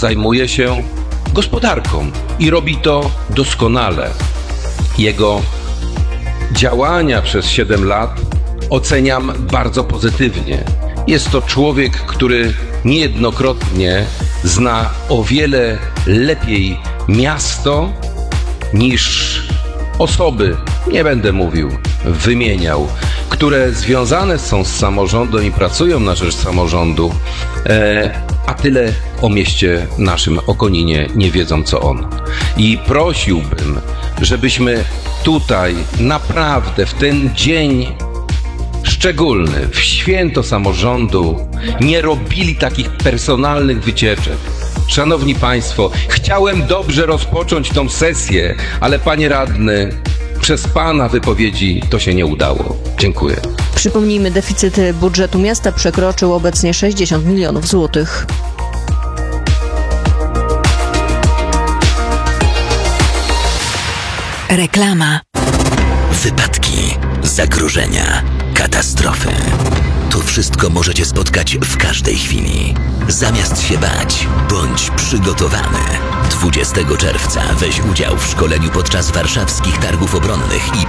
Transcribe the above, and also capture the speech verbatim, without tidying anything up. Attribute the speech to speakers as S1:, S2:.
S1: zajmuje się gospodarką i robi to doskonale. Jego działania przez siedem lat oceniam bardzo pozytywnie. Jest to człowiek, który niejednokrotnie zna o wiele lepiej miasto niż osoby, nie będę mówił, wymieniał, które związane są z samorządem i pracują na rzecz samorządu, e, a tyle o mieście naszym Okoninie nie wiedzą co on. I prosiłbym, żebyśmy tutaj naprawdę w ten dzień szczególny, w święto samorządu, nie robili takich personalnych wycieczek. Szanowni Państwo, chciałem dobrze rozpocząć tą sesję, ale Panie Radny, przez Pana wypowiedzi to się nie udało. Dziękuję.
S2: Przypomnijmy, deficyt budżetu miasta przekroczył obecnie sześćdziesiąt milionów złotych.
S3: Reklama. Wypadki, zagrożenia, katastrofy. To wszystko możecie spotkać w każdej chwili. Zamiast się bać, bądź przygotowany. dwudziestego czerwca weź udział w szkoleniu podczas warszawskich targów obronnych i